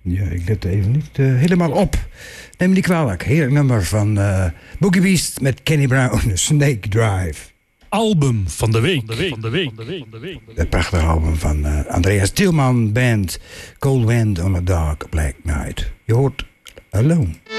Ja, ik let even niet helemaal op. Neem me niet kwalijk. Heerlijk nummer van Boogie Beast met Kenny Brown, Snake Drive. Album van de week. Het prachtige album van Andreas Tielman Band, Cold Wind on a Dark Black Night. Je hoort Alone.